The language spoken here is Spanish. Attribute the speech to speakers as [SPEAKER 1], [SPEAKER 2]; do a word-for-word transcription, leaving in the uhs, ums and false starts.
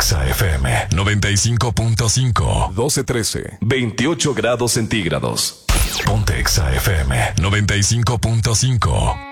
[SPEAKER 1] Exa F M noventa y cinco punto cinco.
[SPEAKER 2] doce trece. veintiocho grados centígrados.
[SPEAKER 1] Ponte Exa F M noventa y cinco punto cinco.